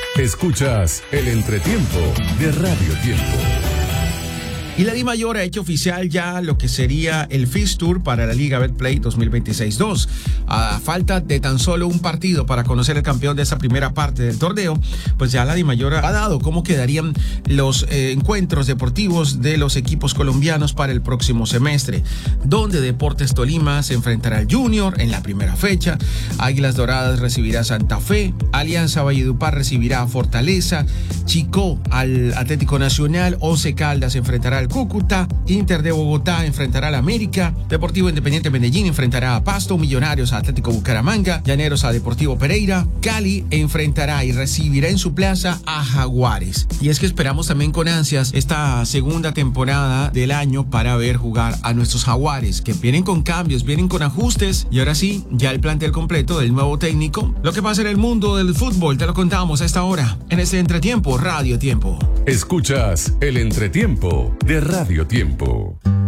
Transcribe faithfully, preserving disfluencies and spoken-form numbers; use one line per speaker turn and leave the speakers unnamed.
Escuchas el entretiempo de Radio Tiempo.
Y la DIMAYOR ha hecho oficial ya lo que sería el Fixture para la Liga Betplay dos mil veintiséis dos. A falta de tan solo un partido para conocer el campeón de esa primera parte del torneo, pues ya la DIMAYOR ha dado cómo quedarían los eh, encuentros deportivos de los equipos colombianos para el próximo semestre, donde Deportes Tolima se enfrentará al Junior en la primera fecha, Águilas Doradas recibirá a Santa Fe, Alianza Valledupar recibirá a Fortaleza, Chicó al Atlético Nacional, Once Caldas enfrentará al Cúcuta, Inter de Bogotá enfrentará al América, Deportivo Independiente Medellín enfrentará a Pasto, Millonarios a Atlético Bucaramanga, Llaneros a Deportivo Pereira, Cali enfrentará y recibirá en su plaza a Jaguares. Y es que esperamos también con ansias esta segunda temporada del año para ver jugar a nuestros Jaguares, que vienen con cambios, vienen con ajustes, y ahora sí, ya el plantel completo del nuevo técnico. Lo que pasa en el mundo del fútbol te lo contamos a esta hora, en este entretiempo Radio Tiempo.
Escuchas el entretiempo de Radio Tiempo.